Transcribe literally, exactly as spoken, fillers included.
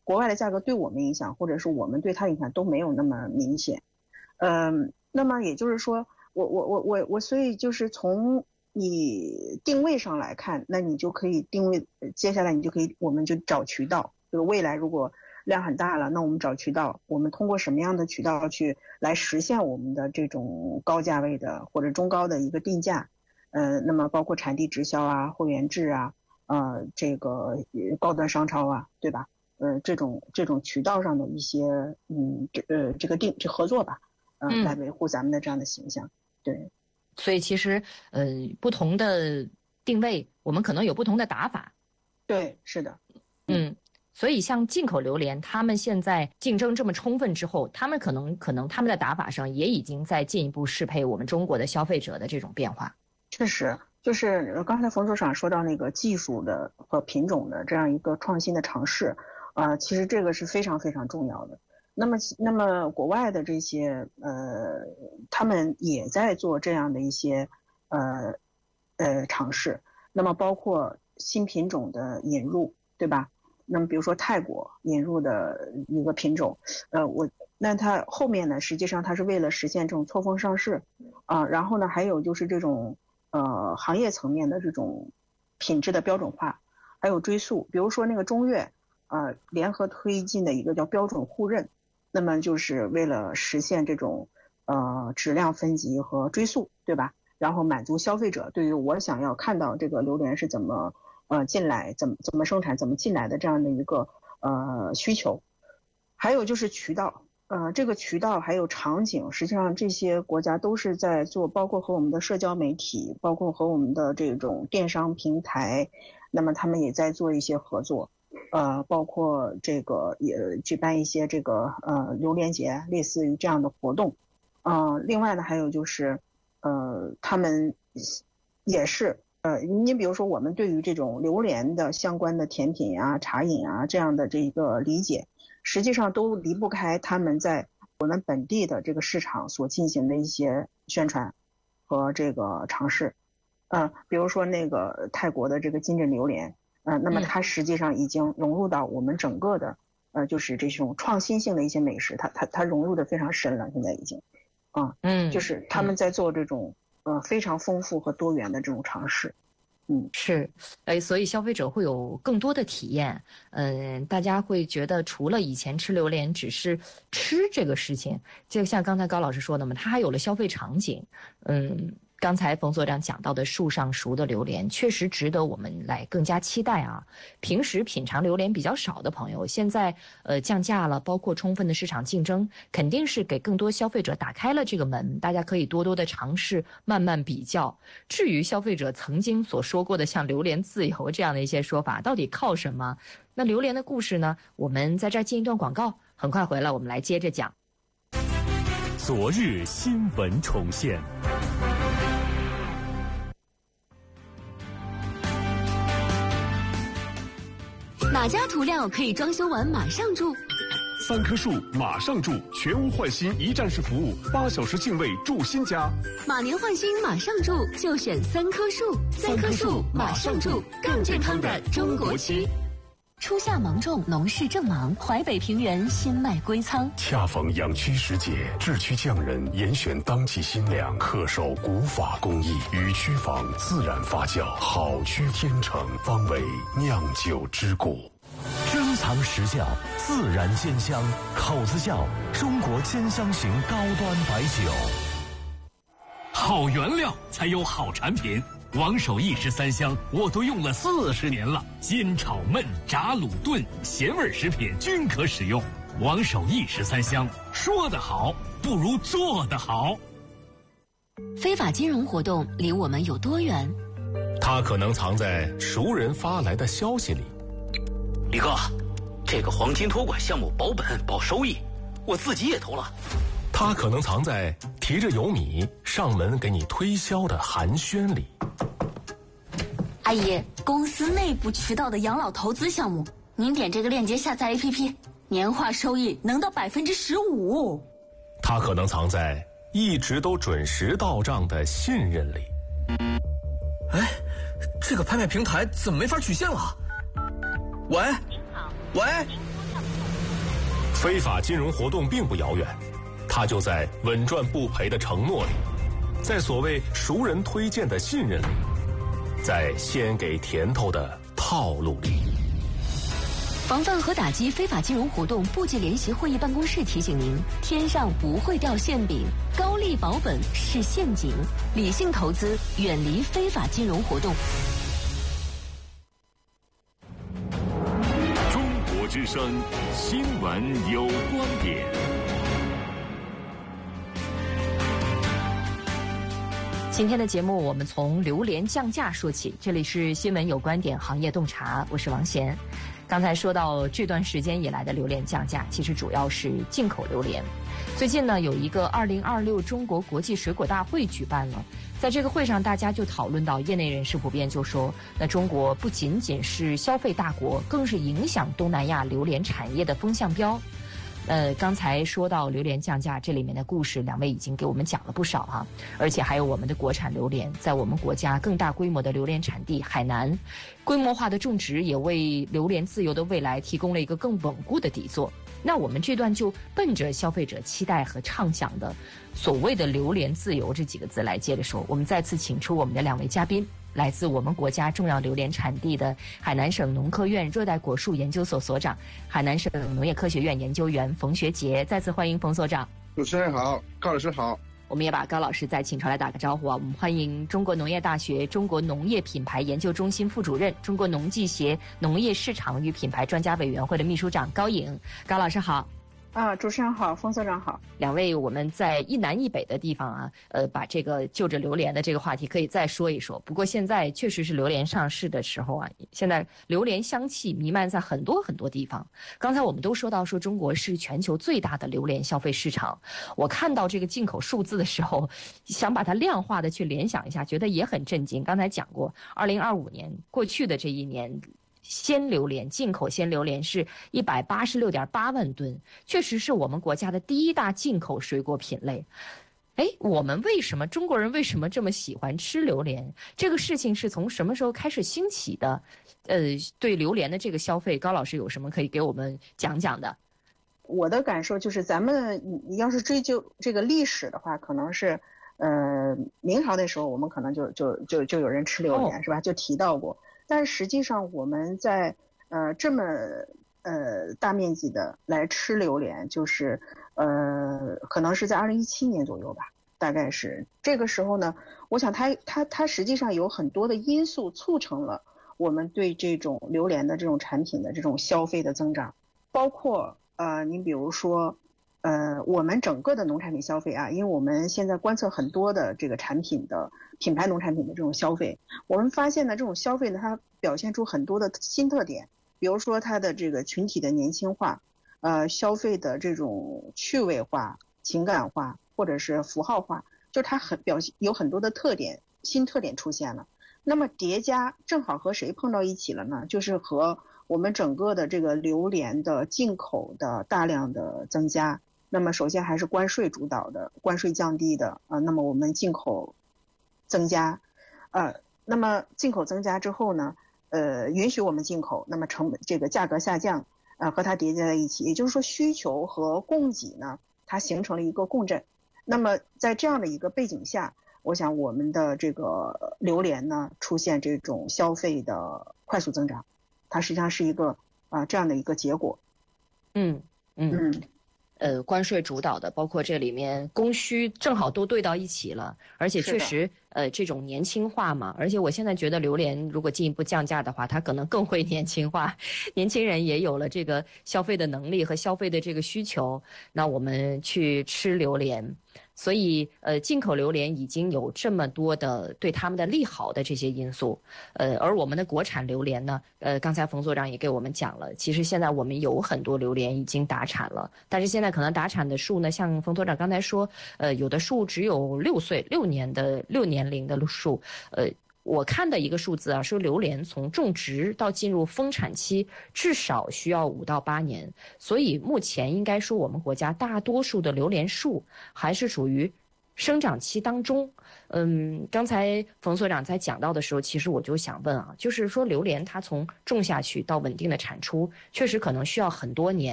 国外的价格对我们影响，或者是我们对它影响都没有那么明显。嗯，那么也就是说，我我我我我，所以就是从你定位上来看，那你就可以定位，接下来你就可以，我们就找渠道，就是未来如果量很大了，那我们找渠道，我们通过什么样的渠道去来实现我们的这种高价位的或者中高的一个定价，呃，那么包括产地直销啊、会员制啊，呃，这个高端商超啊，对吧？呃，这种这种渠道上的一些，嗯，这呃这个定这合作吧，呃， 嗯， 来维护咱们的这样的形象，对。 所以其实呃不同的定位，我们可能有不同的打法。 对，是的。 嗯，所以像进口榴莲，他们现在竞争这么充分之后，他们可能可能他们的打法上也已经在进一步适配我们中国的消费者的这种变化。 确实，就是刚才冯所长说到那个技术的和品种的这样一个创新的尝试，啊、呃，其实这个是非常非常重要的。那么，那么国外的这些呃，他们也在做这样的一些呃呃尝试。那么包括新品种的引入，对吧？那么比如说泰国引入的一个品种，呃，我那它后面呢，实际上它是为了实现这种错峰上市啊、呃，然后呢，还有就是这种呃行业层面的这种品质的标准化，还有追溯。比如说那个中越呃联合推进的一个叫标准互认。那么就是为了实现这种呃质量分级和追溯，对吧？然后满足消费者对于我想要看到这个榴莲是怎么呃进来、怎么怎么生产、怎么进来的这样的一个呃需求。还有就是渠道，呃，这个渠道还有场景，实际上这些国家都是在做，包括和我们的社交媒体，包括和我们的这种电商平台，那么他们也在做一些合作。呃，包括这个也举办一些这个呃榴莲节，类似于这样的活动。呃，另外呢，还有就是呃，他们也是呃，你比如说我们对于这种榴莲的相关的甜品啊、茶饮啊这样的这个理解，实际上都离不开他们在我们本地的这个市场所进行的一些宣传和这个尝试。呃，比如说那个泰国的这个金枕榴莲。呃，那么它实际上已经融入到我们整个的，呃，就是这种创新性的一些美食，它它它融入的非常深了，现在已经，啊，嗯，就是他们在做这种呃非常丰富和多元的这种尝试，嗯， 是，哎，所以消费者会有更多的体验，嗯，大家会觉得除了以前吃榴莲只是吃这个事情，就像刚才高老师说的嘛，它还有了消费场景，嗯。刚才冯所长讲到的树上熟的榴莲，确实值得我们来更加期待啊！平时品尝榴莲比较少的朋友，现在呃降价了，包括充分的市场竞争，肯定是给更多消费者打开了这个门，大家可以多多的尝试，慢慢比较。至于消费者曾经所说过的像榴莲自由这样的一些说法，到底靠什么？那榴莲的故事呢？我们在这儿进一段广告，很快回来我们来接着讲。 昨日新闻重现。 哪家涂料可以装修完马上住？ 三棵树马上住，全屋换新一站式服务，八小时净位住新家。 马年换新马上住，就选三棵树。三棵树马上住，更健康的中国区。初夏芒种，农事正忙，淮北平原新麦归仓。 恰逢养区时节，制区匠人严选当季新粮，恪守古法工艺，与区房自然发酵，好区天成，方为酿酒之谷。 珍藏实窖，自然鲜香，口子窖，中国鲜香型高端白酒。 好原料才有好产品。王守义十三香我都用了四十年了，煎炒焖炸卤炖咸味食品均可使用。王守义十三香，说得好不如做得好。 非法金融活动离我们有多远？ 它可能藏在熟人发来的消息里。 李哥，这个黄金托管项目保本保收益，我自己也投了。 它可能藏在提着油米上门给你推销的寒暄里。 阿姨，公司内部渠道的养老投资项目，您点这个链接下载 A P P， 年化收益能到百分之十五。 它可能藏在一直都准时到账的信任里。 哎，这个拍卖平台怎么没法取现了？喂，喂， 非法金融活动并不遥远，它就在稳赚不赔的承诺里，在所谓熟人推荐的信任里，在先给甜头的套路里。 防范和打击非法金融活动部级联席会议办公室提醒您：天上不会掉馅饼，高利保本是陷阱，理性投资，远离非法金融活动。 中国之声新闻有观点。 今天的节目我们从榴莲降价说起，这里是新闻有观点行业洞察，我是王贤。刚才说到这段时间以来的榴莲降价，其实主要是进口榴莲。最近呢，有一个二零二六中国国际水果大会举办了，在这个会上，大家就讨论到，业内人士普遍就说，那中国不仅仅是消费大国，更是影响东南亚榴莲产业的风向标。呃，刚才说到榴莲降价，这里面的故事，两位已经给我们讲了不少哈，而且还有我们的国产榴莲，在我们国家更大规模的榴莲产地海南，规模化的种植也为榴莲自由的未来提供了一个更稳固的底座。那我们这段就奔着消费者期待和畅想的所谓的榴莲自由这几个字来接着说。我们再次请出我们的两位嘉宾，来自我们国家重要榴莲产地的海南省农科院热带果树研究所所长、海南省农业科学院研究员冯学杰。再次欢迎冯所长。 主持人好，高老师好。 我们也把高老师再请出来打个招呼啊！我们欢迎中国农业大学中国农业品牌研究中心副主任、中国农技协农业市场与品牌专家委员会的秘书长高颖。高老师好。 啊，主持人好，冯所长好。 两位我们在一南一北的地方啊，呃，把这个就着榴莲的这个话题可以再说一说。不过现在确实是榴莲上市的时候啊，现在榴莲香气弥漫在很多很多地方。刚才我们都说到说中国是全球最大的榴莲消费市场，我看到这个进口数字的时候，想把它量化的去联想一下，觉得也很震惊。刚才讲过，二零二五年过去的这一年。鲜榴莲进口鲜榴莲是一百八十六点八万吨，确实是我们国家的第一大进口水果品类。哎，我们为什么中国人为什么这么喜欢吃榴莲？这个事情是从什么时候开始兴起的？呃，对榴莲的这个消费，高老师有什么可以给我们讲讲的？ 我的感受就是，咱们你要是追究这个历史的话，可能是呃明朝那时候，我们可能就就就就有人吃榴莲、哦、是吧？就提到过。但是实际上我们在呃这么呃大面积的来吃榴莲，就是呃可能是在二零一七年左右吧，大概是这个时候呢，我想它它它实际上有很多的因素促成了我们对这种榴莲的这种产品的这种消费的增长，包括呃您比如说呃我们整个的农产品消费啊，因为我们现在观测很多的这个产品的品牌农产品的这种消费，我们发现呢，这种消费呢，它表现出很多的新特点，比如说它的这个群体的年轻化，呃，消费的这种趣味化、情感化或者是符号化，就是它很表现有很多的特点，新特点出现了。那么叠加正好和谁碰到一起了呢？就是和我们整个的这个榴莲的进口的大量的增加。那么首先还是关税主导的，关税降低的啊、呃，那么我们进口增加，呃，那么进口增加之后呢，呃，允许我们进口，那么成本这个价格下降，呃，和它叠加在一起，也就是说需求和供给呢，它形成了一个共振。那么在这样的一个背景下，我想我们的这个榴莲呢，出现这种消费的快速增长，它实际上是一个啊、呃、这样的一个结果。 嗯嗯。嗯呃，关税主导的，包括这里面供需正好都对到一起了，而且确实，呃，这种年轻化嘛，而且我现在觉得榴莲如果进一步降价的话，它可能更会年轻化，年轻人也有了这个消费的能力和消费的这个需求，那我们去吃榴莲。所以，呃，进口榴莲已经有这么多的对他们的利好的这些因素，呃，而我们的国产榴莲呢，呃，刚才冯所长也给我们讲了，其实现在我们有很多榴莲已经打产了，但是现在可能打产的树呢，像冯所长刚才说，呃，有的树只有六岁、六年的六年龄的树，呃。我看的一个数字啊，说榴莲从种植到进入丰产期至少需要五到八年，所以目前应该说我们国家大多数的榴莲树还是属于生长期当中。嗯，刚才冯所长在讲到的时候，其实我就想问啊，就是说榴莲它从种下去到稳定的产出，确实可能需要很多年。